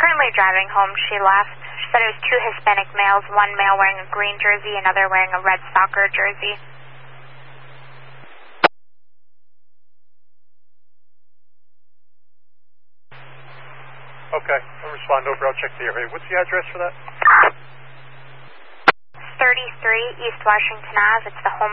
currently driving home. She left. She said it was two Hispanic males, one male wearing a green jersey, another wearing a red soccer jersey. Okay, I'll respond over. I'll check the area. What's the address for that? 33 East Washington Ave. It's the home